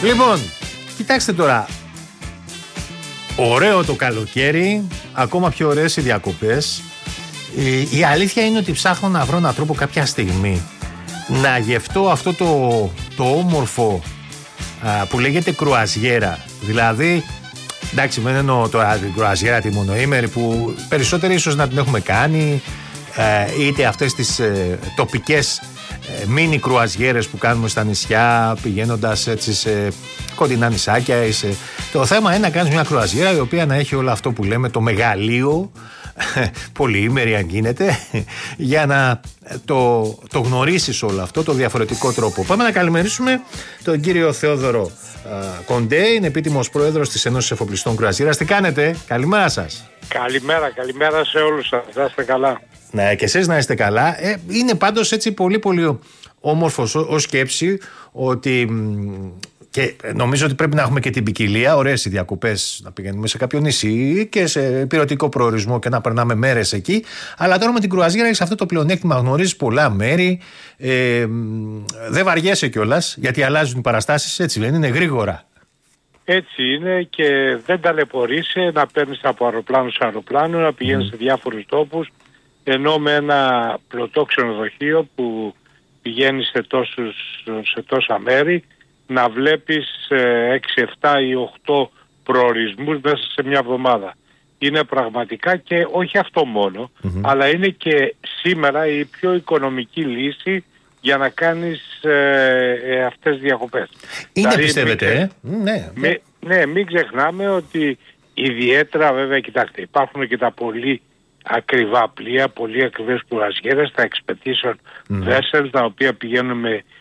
Λοιπόν, κοιτάξτε τώρα. Ωραίο το καλοκαίρι, ακόμα πιο ωραίες οι διακοπές. Η αλήθεια είναι ότι ψάχνω να βρω έναν τρόπο κάποια στιγμή να γευτώ αυτό το όμορφο που λέγεται κρουαζιέρα. Δηλαδή, εντάξει, δεν εννοώ τώρα την κρουαζιέρα τη μονοήμερη που περισσότεροι ίσως να την έχουμε κάνει, είτε αυτές τις τοπικές μίνι κρουαζιέρες που κάνουμε στα νησιά πηγαίνοντας έτσι σε κοντινά νησάκια. Το θέμα είναι να κάνεις μια κρουαζιέρα η οποία να έχει όλο αυτό που λέμε το μεγαλείο, πολυήμερη αν γίνεται, για να το γνωρίσεις όλο αυτό, το διαφορετικό τρόπο. Πάμε να καλημερίσουμε τον κύριο Θεόδωρο Κοντέ, είναι επίτιμος πρόεδρος της Ενώσης Εφοπλιστών Κρουαζιέρας. Τι κάνετε, καλημέρα σας. Καλημέρα σε όλους σας, να είστε καλά. Ναι, και εσείς να είστε καλά. Είναι πάντως έτσι πολύ πολύ όμορφος ως σκέψη ότι, και νομίζω ότι πρέπει να έχουμε και την ποικιλία, ωραίες οι διακοπές, να πηγαίνουμε σε κάποιο νησί και σε υπηρετικό προορισμό και να περνάμε μέρες εκεί, αλλά τώρα με την κρουαζιέρα έχεις αυτό το πλεονέκτημα, γνωρίζεις πολλά μέρη, δεν βαριέσαι κιόλας γιατί αλλάζουν οι παραστάσεις, έτσι δεν είναι, γρήγορα. Έτσι είναι και δεν ταλαιπωρείσαι να παίρνεις από αεροπλάνο σε αεροπλάνο, να πηγαίνεις σε διάφορους τόπους, ενώ με ένα πλωτό ξενοδοχείο που πηγαίνεις σε τόσα μέρη να βλέπεις 6, 7 ή 8 προορισμούς μέσα σε μια εβδομάδα. Είναι πραγματικά, και όχι αυτό μόνο, αλλά είναι και σήμερα η πιο οικονομική λύση για να κάνεις αυτές τις διακοπές. Είναι, δηλαδή, πιστεύετε, ναι, μην ξεχνάμε ότι ιδιαίτερα, βέβαια, κοιτάξτε, υπάρχουν και τα πολύ ακριβά πλοία, πολύ ακριβές κρουαζιέρες, τα expedition vessels, τα οποία πηγαίνουν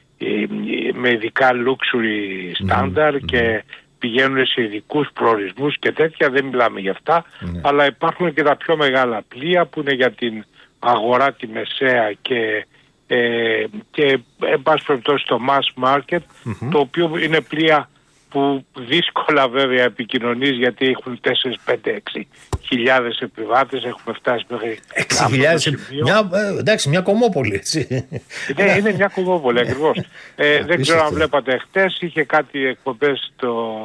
με ειδικά luxury standard και πηγαίνουν σε ειδικούς προορισμούς και τέτοια, δεν μιλάμε για αυτά, αλλά υπάρχουν και τα πιο μεγάλα πλοία που είναι για την αγορά τη μεσαία και εν πάση περιπτώσει το mass market, το οποίο είναι πλοία που δύσκολα βέβαια επικοινωνείς γιατί έχουν 4, 5, 6 χιλιάδες επιβάτες, έχουμε φτάσει μέχρι 6.000, εντάξει, μια κομμόπολη, έτσι. Ναι, είναι μια κομμόπολη ακριβώς. Δεν ξέρω αν βλέπατε χτες, είχε κάτι εκπομπές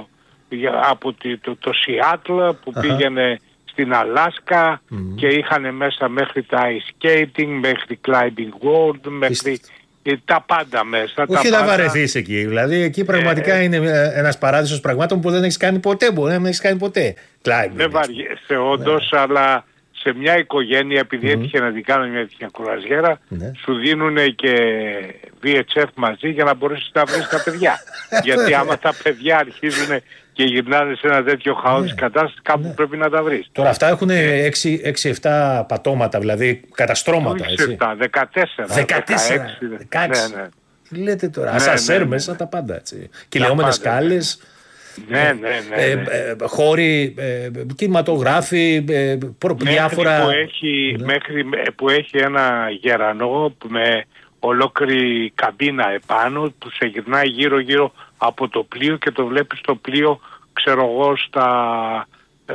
από το Σιάτλ που πήγαινε στην Αλάσκα και είχαν μέσα μέχρι τα ice skating, μέχρι climbing world, μέχρι τα πάντα μέσα. Όχι να βαρεθείς εκεί. Δηλαδή εκεί πραγματικά είναι ένας παράδεισος πραγμάτων που δεν έχεις κάνει ποτέ. Μπορεί να μην έχεις κάνει ποτέ. Δεν βαριέσαι όντως, αλλά σε μια οικογένεια, επειδή έτυχε να την κάνω μια τέτοια κρουαζιέρα, σου δίνουν και VHF μαζί για να μπορέσεις να βρεις τα παιδιά. Γιατί άμα τα παιδιά αρχίζουν και γυρνάνε σε ένα τέτοιο χαόδης κατάσταση, κάπου πρέπει να τα βρεις. Τώρα αυτά έχουν 6-7 πατώματα, δηλαδή καταστρώματα. 14. Ναι. Τι λέτε τώρα, ασασέρ μέσα τα πάντα, έτσι. Κυλαιόμενες σκάλες. Ναι. Χώροι, κινηματογράφοι, διάφορα. Μέχρι που έχει ένα γερανό με ολόκληρη καμπίνα επάνω που σε γυρνάει γύρω-γύρω από το πλοίο και το βλέπεις το πλοίο, ξέρω εγώ, στα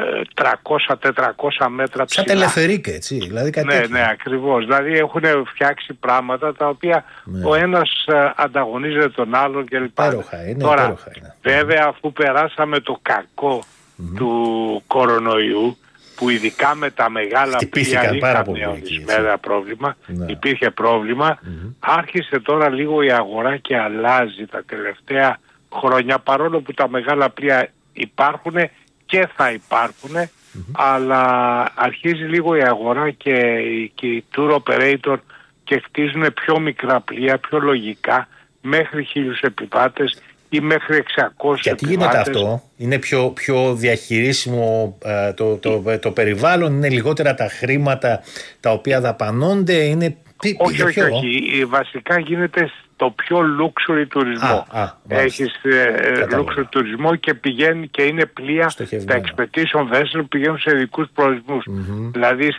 300-400 μέτρα ψηλά. Σαν τελεφερίκ, έτσι. Δηλαδή ναι, ακριβώς. Δηλαδή έχουν φτιάξει πράγματα τα οποία ο ένας ανταγωνίζεται τον άλλον κλπ. Υπέροχα είναι. Βέβαια, αφού περάσαμε το κακό του κορονοϊού, που ειδικά με τα μεγάλα πλοία είχαν πρόβλημα, υπήρχε πρόβλημα, άρχισε τώρα λίγο η αγορά και αλλάζει τα τελευταία χρόνια, παρόλο που τα μεγάλα πλοία υπάρχουν και θα υπάρχουν, αλλά αρχίζει λίγο η αγορά και οι tour operator και χτίζουν πιο μικρά πλοία, πιο λογικά, μέχρι 1.000 επιβάτες ή μέχρι 600 Γιατί επιβάτες. γίνεται αυτό, είναι πιο διαχειρίσιμο το περιβάλλον, είναι λιγότερα τα χρήματα τα οποία δαπανώνται, είναι... Όχι, βασικά γίνεται το πιο luxury τουρισμό. Έχεις luxury τουρισμό και πηγαίνει και είναι πλοία, τα expedition vessel πηγαίνουν σε ειδικούς προορισμούς. Δηλαδή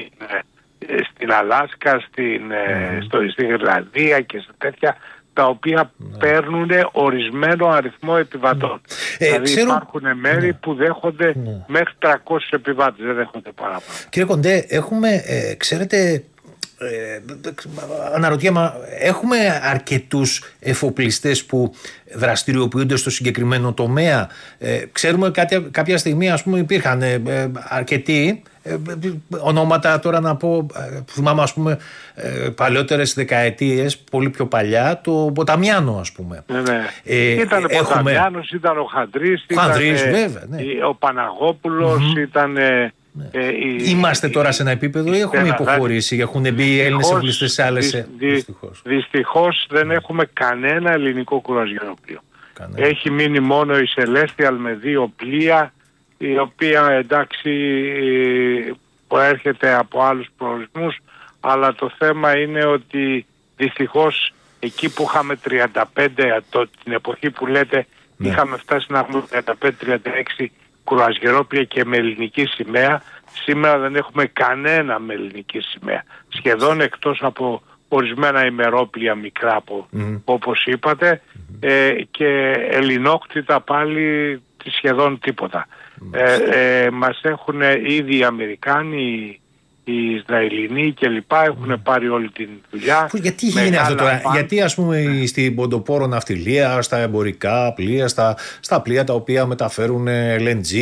στην Αλάσκα, στην Ιρλανδία και σε τέτοια, τα οποία παίρνουν ορισμένο αριθμό επιβατών. Δηλαδή υπάρχουν μέρη που δέχονται μέχρι 300 επιβάτες, δεν δέχονται παραπάνω. Κύριε Κοντέ, έχουμε, ξέρετε, αναρωτιέμαι, έχουμε αρκετούς εφοπλιστές που δραστηριοποιούνται στο συγκεκριμένο τομέα? Ξέρουμε κάποια στιγμή, ας πούμε, υπήρχαν αρκετοί ονόματα, τώρα να πω, θυμάμαι, ας πούμε, παλαιότερες δεκαετίες, πολύ πιο παλιά, το Ποταμιάνο, ας πούμε. Ναι. Ήταν ο Ποταμιάνος, ήταν ο Χαντρής, βέβαια, ναι. Ο Παναγόπουλος, ήταν... Είμαστε τώρα σε ένα επίπεδο ή έχουμε υποχωρήσει, έχουν μπει οι Έλληνες εφοπλιστές σε άλλες? Δυστυχώς δεν έχουμε κανένα ελληνικό κουρασγερόπλοιο. Έχει μείνει μόνο η Celestial με 2 πλοία, η οποία, εντάξει, προέρχεται από άλλους προορισμούς, αλλά το θέμα είναι ότι δυστυχώς εκεί που είχαμε 35, την εποχή που λέτε, είχαμε φτάσει να έχουμε 35-36 κουρασγερόπλοια και με ελληνική σημαία. Σήμερα δεν έχουμε κανένα με ελληνική σημαία. Σχεδόν, εκτός από ορισμένα ημερόπλοια μικρά, όπως είπατε, και ελληνόκτητα πάλι σχεδόν τίποτα. Μας έχουν ήδη οι Αμερικάνοι, οι Ισραηλινοί και λοιπά, έχουν πάρει όλη την δουλειά. Γιατί γίνεται αυτό τώρα? Γιατί, ας πούμε, στην ποντοπόρο ναυτιλία, στα εμπορικά πλοία, στα πλοία τα οποία μεταφέρουν LNG,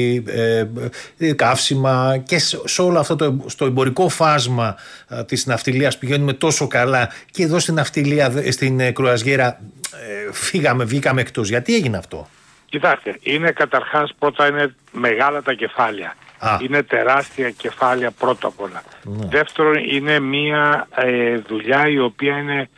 καύσιμα, και σε όλο αυτό στο εμπορικό φάσμα της ναυτιλίας πηγαίνουμε τόσο καλά, και εδώ στην ναυτιλία, στην κρουαζιέρα, βγήκαμε εκτός? Γιατί έγινε αυτό? Κοιτάξτε, είναι καταρχάς, πρώτα είναι μεγάλα τα κεφάλια. Είναι τεράστια κεφάλια πρώτα απ' όλα. Δεύτερον, είναι μια δουλειά η οποία είναι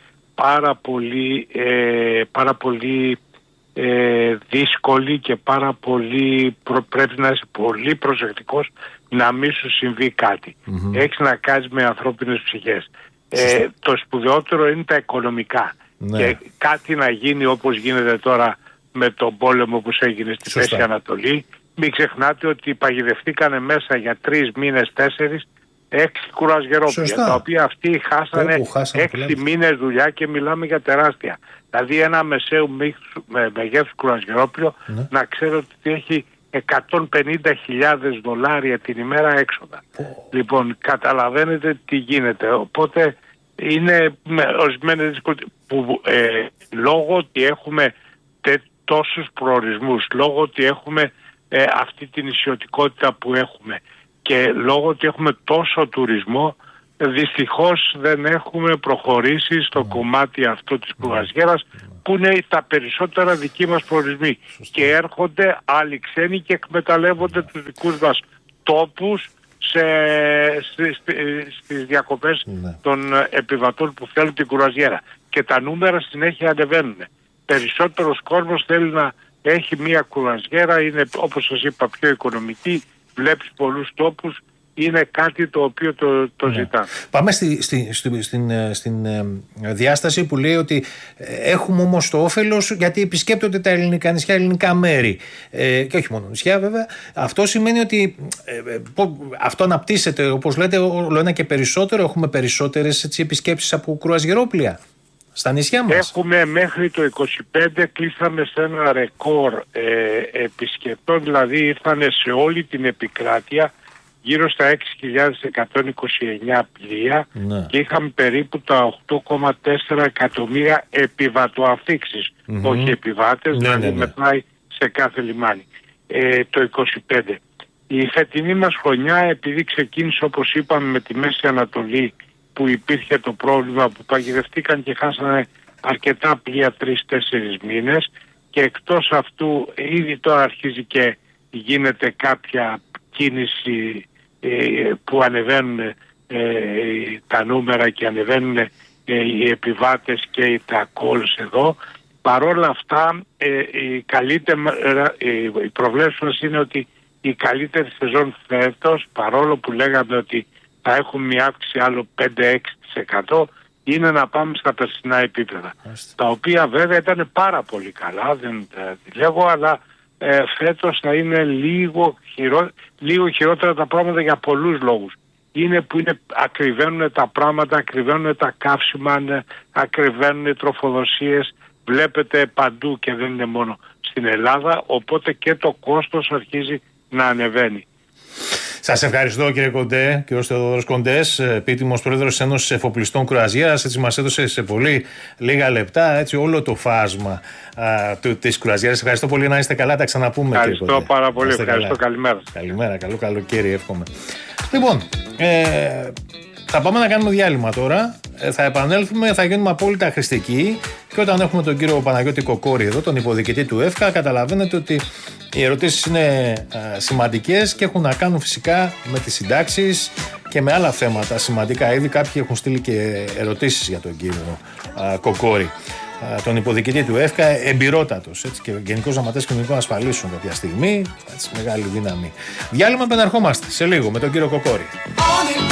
πάρα πολύ δύσκολη και πάρα πολύ πρέπει να είσαι πολύ προσεκτικός να μην σου συμβεί κάτι. Έχεις να κάνεις με ανθρώπινες ψυχές. Το σπουδαιότερο είναι τα οικονομικά. Και κάτι να γίνει όπως γίνεται τώρα με τον πόλεμο που έγινε στη Μέση Ανατολή. Μην ξεχνάτε ότι παγιδευτήκανε μέσα για 3 μήνες, 4, 6 κουρασγερόπλοια, τα οποία αυτοί χάσανε 6 μήνες δουλειά, και μιλάμε για τεράστια. Δηλαδή ένα μεσαίου μεγέθους κουρασγερόπλοιο, να ξέρω ότι έχει $150,000 την ημέρα έξοδα. Λοιπόν, καταλαβαίνετε τι γίνεται. Οπότε είναι ορισμένες δυσκολίες που λόγω ότι έχουμε τόσους προορισμούς, λόγω ότι έχουμε αυτή την ισιωτικότητα που έχουμε και λόγω ότι έχουμε τόσο τουρισμό, δυστυχώς δεν έχουμε προχωρήσει στο κομμάτι αυτό της κρουαζιέρας, που είναι τα περισσότερα δικοί μας προορισμοί. Και έρχονται άλλοι ξένοι και εκμεταλλεύονται τους δικούς μας τόπους στις διακοπές των επιβατών που θέλουν την κρουαζιέρα. Και τα νούμερα συνέχεια ανεβαίνουν. Περισσότερος κόσμος θέλει να έχει μία κουρασιέρα, είναι, όπως σας είπα, πιο οικονομική, βλέπεις πολλούς τόπους, είναι κάτι το οποίο το ζητά. Πάμε στην διάσταση που λέει ότι έχουμε όμως το όφελος γιατί επισκέπτονται τα ελληνικά νησιά, ελληνικά μέρη, και όχι μόνο νησιά βέβαια. Αυτό σημαίνει ότι αυτό αναπτύσσεται, όπως λέτε, όλο ένα και περισσότερο. Έχουμε περισσότερες επισκέψεις από κρουαζιερόπλοια στα νησιά μας. Έχουμε μέχρι το 25 κλείσαμε σε ένα ρεκόρ επισκεπτών, δηλαδή ήρθανε σε όλη την επικράτεια γύρω στα 6.129 πλοία και είχαμε περίπου τα 8,4 εκατομμύρια επιβατοαφήξεις, όχι επιβάτες, δηλαδή μετράει σε κάθε λιμάνι. Το 25. Η φετινή μας χρονιά, επειδή ξεκίνησε, όπως είπαμε, με τη Μέση Ανατολή, που υπήρχε το πρόβλημα που παγιδευτήκαν και χάσανε αρκετά πλοία 3-4 μήνες, και εκτός αυτού ήδη τώρα αρχίζει και γίνεται κάποια κίνηση που ανεβαίνουν τα νούμερα και ανεβαίνουν οι επιβάτες και τα calls εδώ. Παρόλα αυτά οι προβλέψεις μας είναι ότι η καλύτερη σεζόν φέτος, παρόλο που λέγαμε ότι θα έχουμε μια αύξηση άλλο 5-6%, είναι να πάμε στα περσινά επίπεδα. Τα οποία βέβαια ήταν πάρα πολύ καλά, δεν τα λέγω, αλλά φέτος θα είναι λίγο χειρότερα τα πράγματα για πολλούς λόγους. Είναι που ακριβένουν τα πράγματα, ακριβένουν τα καύσιμα, ακριβένουν οι τροφοδοσίες, βλέπετε παντού και δεν είναι μόνο στην Ελλάδα, οπότε και το κόστος αρχίζει να ανεβαίνει. Σας ευχαριστώ κύριε Κοντέ, κύριος Θεοδωρός Κοντές, επίτιμος πρόεδρος της Ένωσης Εφοπλιστών Κρουαζιέρας. Έτσι μας έδωσε σε πολύ λίγα λεπτά έτσι, όλο το φάσμα της κρουαζιέρας. Ευχαριστώ πολύ, να είστε καλά, τα ξαναπούμε. Ευχαριστώ πάρα πολύ, ευχαριστώ, καλημέρα. Καλημέρα, καλό καλοκαίρι εύχομαι. Λοιπόν, θα πάμε να κάνουμε διάλειμμα τώρα. Θα επανέλθουμε, θα γίνουμε απόλυτα χρηστικοί και όταν έχουμε τον κύριο Παναγιώτη Κοκόρη εδώ, τον υποδιοικητή του ΕΦΚΑ, καταλαβαίνετε ότι οι ερωτήσεις είναι σημαντικές και έχουν να κάνουν φυσικά με τις συντάξεις και με άλλα θέματα σημαντικά. Ήδη κάποιοι έχουν στείλει και ερωτήσεις για τον κύριο Κοκόρη, τον υποδιοικητή του ΕΦΚΑ, εμπειρότατος έτσι, και γενικός γραμματέας κοινωνικών ασφαλίσεων κάποια στιγμή, έτσι, μεγάλη δύναμη. Διάλειμμα, επαναρχόμαστε σε λίγο με τον κύριο Κοκόρη.